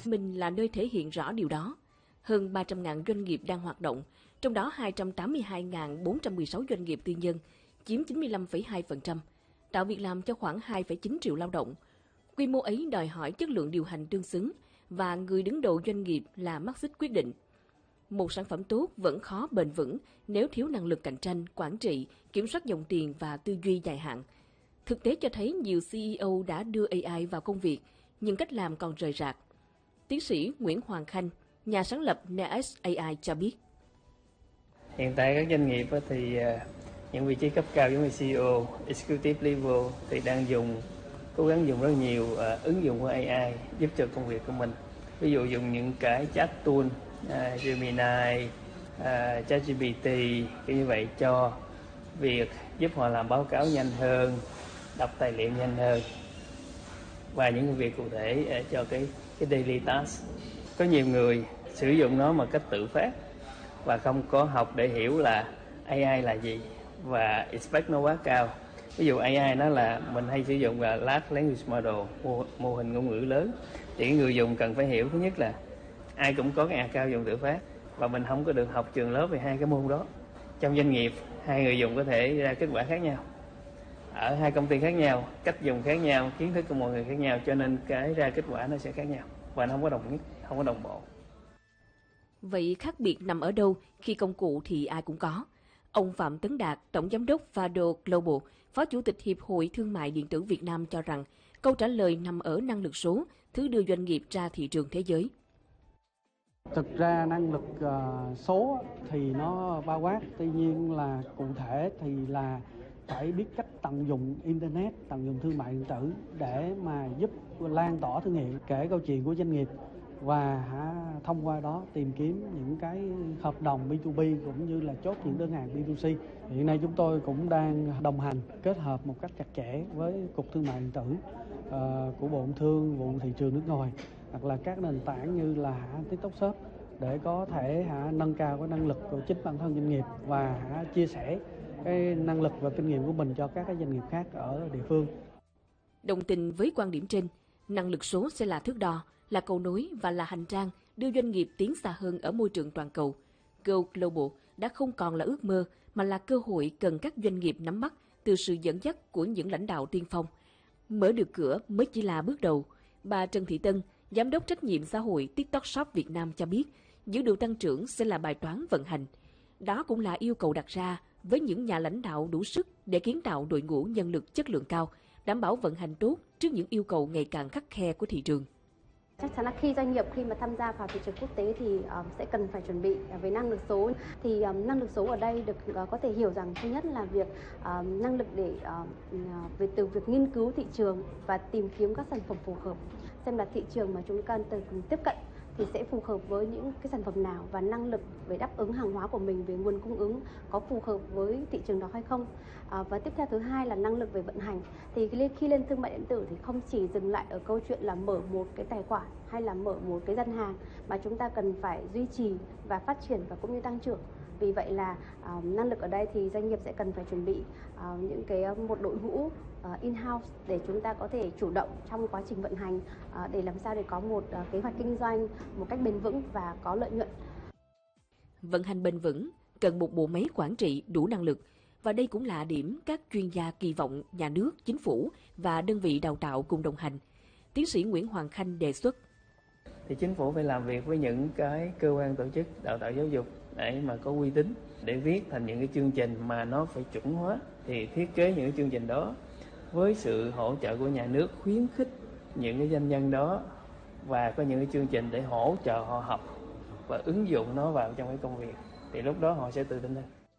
Mình là nơi thể hiện rõ điều đó. Hơn 300.000 doanh nghiệp đang hoạt động, trong đó 282.416 doanh nghiệp tư nhân, chiếm 95,2%, tạo việc làm cho khoảng 2,9 triệu lao động. Quy mô ấy đòi hỏi chất lượng điều hành tương xứng và người đứng đầu doanh nghiệp là mắt xích quyết định. Một sản phẩm tốt vẫn khó bền vững nếu thiếu năng lực cạnh tranh, quản trị, kiểm soát dòng tiền và tư duy dài hạn. Thực tế cho thấy nhiều CEO đã đưa AI vào công việc, nhưng cách làm còn rời rạc. Tiến sĩ Nguyễn Hoàng Khanh, nhà sáng lập Next AI cho biết. Hiện tại các doanh nghiệp thì những vị trí cấp cao giống như CEO, Executive Level thì đang cố gắng dùng rất nhiều ứng dụng của AI giúp cho công việc của mình. Ví dụ dùng những cái chat tool, Gemini, ChatGPT, kiểu như vậy cho việc giúp họ làm báo cáo nhanh hơn, đọc tài liệu nhanh hơn và những việc cụ thể cho cái daily task. Có nhiều người sử dụng nó một cách tự phát và không có học để hiểu là AI là gì và expect nó quá cao. Ví dụ AI nó là mình hay sử dụng là Large Language Model, mô hình ngôn ngữ lớn. Thì người dùng cần phải hiểu thứ nhất là ai cũng có cái account dùng tự phát và mình không có được học trường lớp về hai cái môn đó. Trong doanh nghiệp, hai người dùng có thể ra kết quả khác nhau. Ở hai công ty khác nhau, cách dùng khác nhau, kiến thức của mọi người khác nhau, cho nên cái ra kết quả nó sẽ khác nhau và nó không có đồng nhất, không có đồng bộ. Vậy khác biệt nằm ở đâu khi công cụ thì ai cũng có? Ông Phạm Tấn Đạt, Tổng Giám đốc Fado Global, Phó Chủ tịch Hiệp hội Thương mại Điện tử Việt Nam cho rằng câu trả lời nằm ở năng lực số, thứ đưa doanh nghiệp ra thị trường thế giới. Thực ra năng lực số thì nó bao quát, tuy nhiên là cụ thể thì là phải biết cách tận dụng Internet, tận dụng thương mại điện tử để mà giúp lan tỏa thương hiệu, kể câu chuyện của doanh nghiệp và thông qua đó tìm kiếm những cái hợp đồng B2B cũng như là chốt những đơn hàng B2C. Hiện nay chúng tôi cũng đang đồng hành kết hợp một cách chặt chẽ với Cục Thương mại điện tử của Bộ Công Thương, Vụ Thị trường nước ngoài hoặc là các nền tảng như là TikTok Shop để có thể nâng cao cái năng lực của chính bản thân doanh nghiệp và chia sẻ cái năng lực và kinh nghiệm của mình cho các cái doanh nghiệp khác ở địa phương. Đồng tình với quan điểm trên, năng lực số sẽ là thước đo, là cầu nối và là hành trang đưa doanh nghiệp tiến xa hơn ở môi trường toàn cầu. Go Global đã không còn là ước mơ mà là cơ hội cần các doanh nghiệp nắm bắt từ sự dẫn dắt của những lãnh đạo tiên phong. Mở được cửa mới chỉ là bước đầu. Bà Trần Thị Tân, Giám đốc trách nhiệm xã hội TikTok Shop Việt Nam cho biết, giữ được tăng trưởng sẽ là bài toán vận hành. Đó cũng là yêu cầu đặt ra với những nhà lãnh đạo đủ sức để kiến tạo đội ngũ nhân lực chất lượng cao, đảm bảo vận hành tốt trước những yêu cầu ngày càng khắt khe của thị trường. Chắc chắn là doanh nghiệp khi mà tham gia vào thị trường quốc tế thì sẽ cần phải chuẩn bị về năng lực số. Thì năng lực số ở đây được có thể hiểu rằng thứ nhất là việc năng lực để từ việc nghiên cứu thị trường và tìm kiếm các sản phẩm phù hợp, xem là thị trường mà chúng ta cần tiếp cận thì sẽ phù hợp với những cái sản phẩm nào và năng lực về đáp ứng hàng hóa của mình về nguồn cung ứng có phù hợp với thị trường đó hay không. Và tiếp theo thứ hai là năng lực về vận hành. Thì khi lên thương mại điện tử thì không chỉ dừng lại ở câu chuyện là mở một cái tài khoản hay là mở một cái gian hàng mà chúng ta cần phải duy trì và phát triển và cũng như tăng trưởng. Vì vậy là năng lực ở đây thì doanh nghiệp sẽ cần phải chuẩn bị một đội ngũ in-house để chúng ta có thể chủ động trong quá trình vận hành để làm sao để có một kế hoạch kinh doanh một cách bền vững và có lợi nhuận. Vận hành bền vững cần một bộ máy quản trị đủ năng lực và đây cũng là điểm các chuyên gia kỳ vọng nhà nước, chính phủ và đơn vị đào tạo cùng đồng hành. Tiến sĩ Nguyễn Hoàng Khanh đề xuất. Thì chính phủ phải làm việc với những cái cơ quan tổ chức đào tạo giáo dục để mà có uy tín, để viết thành những cái chương trình mà nó phải chuẩn hóa. Thì thiết kế những cái chương trình đó với sự hỗ trợ của nhà nước, khuyến khích những cái doanh nhân đó và có những cái chương trình để hỗ trợ họ học và ứng dụng nó vào trong cái công việc. Thì lúc đó họ sẽ tự tin hơn.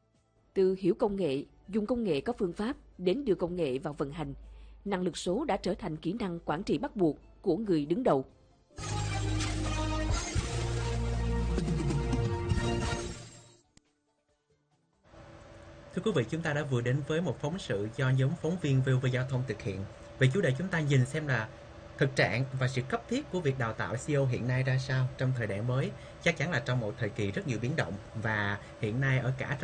Từ hiểu công nghệ, dùng công nghệ có phương pháp đến đưa công nghệ vào vận hành, năng lực số đã trở thành kỹ năng quản trị bắt buộc của người đứng đầu. Thưa quý vị, chúng ta đã vừa đến với một phóng sự do nhóm phóng viên VOV Giao thông thực hiện. Về chủ đề chúng ta nhìn xem là thực trạng và sự cấp thiết của việc đào tạo CEO hiện nay ra sao trong thời đại mới. Chắc chắn là trong một thời kỳ rất nhiều biến động và hiện nay ở cả trong